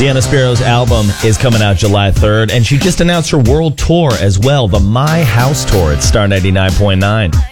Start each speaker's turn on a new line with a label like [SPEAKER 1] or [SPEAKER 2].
[SPEAKER 1] Sienna Spiro's album is coming out July 3rd, and she just announced her world tour as well, the My House Tour at Star 99.9.